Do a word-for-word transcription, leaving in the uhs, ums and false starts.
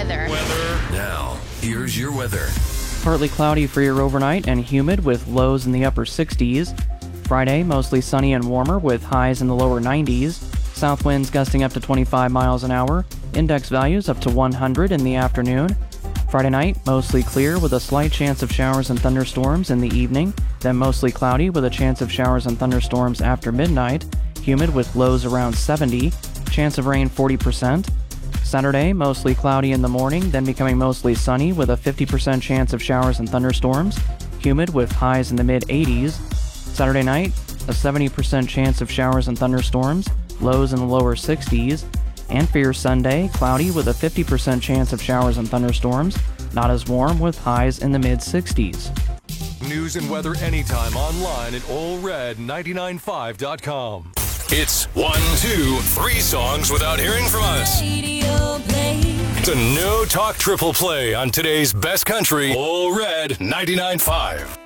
weather. Weather. Now, here's your weather. Partly cloudy for your overnight and humid with lows in the upper sixties. Friday, mostly sunny and warmer with highs in the lower nineties. South winds gusting up to twenty-five miles an hour. Index values up to one hundred in the afternoon. Friday night, mostly clear with a slight chance of showers and thunderstorms in the evening. Then mostly cloudy with a chance of showers and thunderstorms after midnight. Humid with lows around seventy. Chance of rain forty percent. Saturday, mostly cloudy in the morning, then becoming mostly sunny with a fifty percent chance of showers and thunderstorms. Humid with highs in the mid eighties. Saturday night, a seventy percent chance of showers and thunderstorms, lows in the lower sixties. And for your Sunday, cloudy with a fifty percent chance of showers and thunderstorms, not as warm with highs in the mid sixties. News and weather anytime online at Ole Red ninety-nine five dot com. It's one, two, three songs without hearing from us. It's a no-talk triple play on today's best country, Ole Red ninety-nine five.